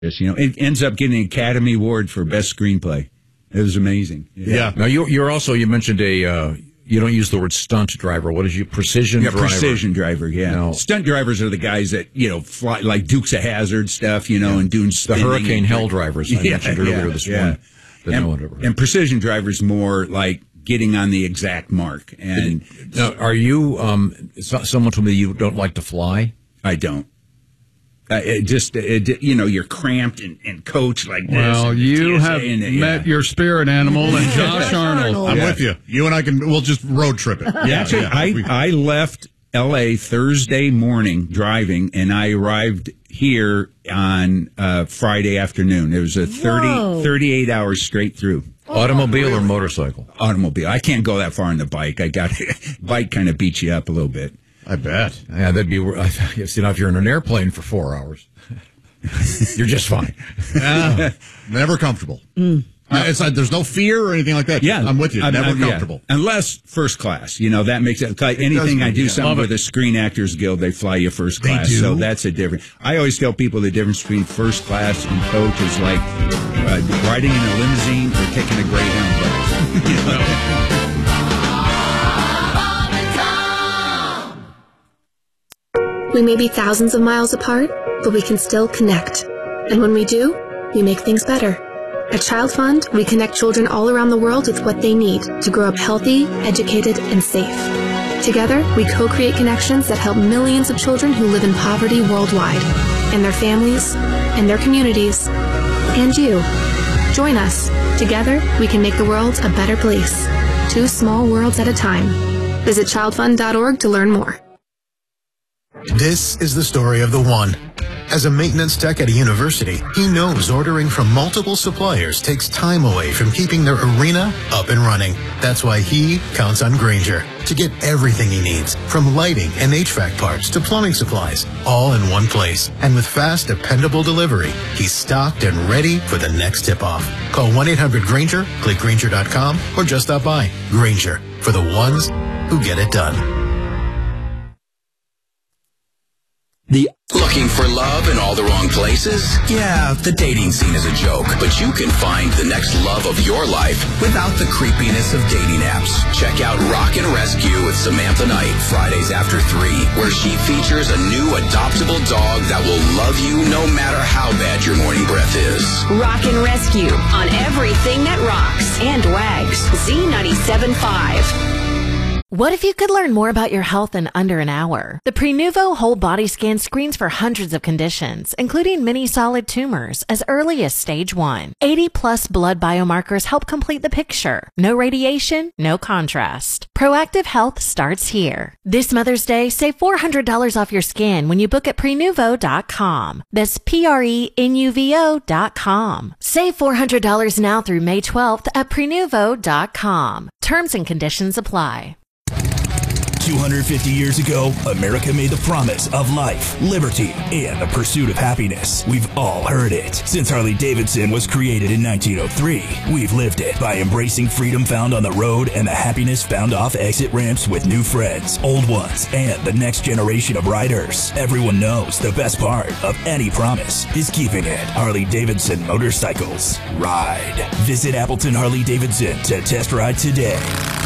It ends up getting an Academy Award for Best Screenplay. It was amazing. Yeah. Now, you mentioned you don't use the word stunt driver. What is you, precision driver? Precision driver, yeah. No. Stunt drivers are the guys that, fly like Dukes of Hazzard stuff, and doing the Hurricane Hell drivers I mentioned earlier this morning. And precision drivers more like getting on the exact mark. And now, are you, someone told me you don't like to fly? I don't. You're cramped and coached like this. Well, you have met your spirit animal and Josh Arnold. I'm with you. You and we'll just road trip it. I left L.A. Thursday morning driving, and I arrived here on Friday afternoon. It was a 38 hours straight through. Automobile or motorcycle? Automobile. I can't go that far on the bike. Bike kind of beats you up a little bit. I bet. Yeah, that'd be. If you're in an airplane for 4 hours, you're just fine. Never comfortable. It's like there's no fear or anything like that. Yeah, I'm with you. Never comfortable. Yeah. Unless first class. That makes it. Like anything I do something with the Screen Actors Guild, they fly you first class. They do? So that's a different. I always tell people the difference between first class and coach is like riding in a limousine or taking a Greyhound bus. We may be thousands of miles apart, but we can still connect. And when we do, we make things better. At Child Fund, we connect children all around the world with what they need to grow up healthy, educated, and safe. Together, we co-create connections that help millions of children who live in poverty worldwide, and their families, and their communities, and you. Join us. Together, we can make the world a better place. 2 small worlds at a time. Visit childfund.org to learn more. This is the story of the one. As a maintenance tech at a university, he knows ordering from multiple suppliers takes time away from keeping their arena up and running. That's why he counts on Grainger to get everything he needs, from lighting and HVAC parts to plumbing supplies, all in one place. And with fast, dependable delivery, he's stocked and ready for the next tip-off. Call 1-800-GRAINGER, click Grainger.com, or just stop by. Grainger, for the ones who get it done. Looking for love in all the wrong places? Yeah, the dating scene is a joke, but you can find the next love of your life without the creepiness of dating apps. Check out Rock and Rescue with Samantha Knight, Fridays after 3, where she features a new adoptable dog that will love you no matter how bad your morning breath is. Rock and Rescue on everything that rocks and wags. Z97.5. What if you could learn more about your health in under an hour? The Prenuvo whole body scan screens for hundreds of conditions, including many solid tumors, as early as stage 1. 80-plus blood biomarkers help complete the picture. No radiation, no contrast. Proactive health starts here. This Mother's Day, save $400 off your scan when you book at Prenuvo.com. That's Prenuvo.com. Save $400 now through May 12th at Prenuvo.com. Terms and conditions apply. 250 years ago, America made the promise of life, liberty, and the pursuit of happiness. We've all heard it. Since Harley-Davidson was created in 1903, we've lived it by embracing freedom found on the road and the happiness found off exit ramps with new friends, old ones, and the next generation of riders. Everyone knows the best part of any promise is keeping it. Harley-Davidson Motorcycles. Ride. Visit Appleton Harley-Davidson to test ride today.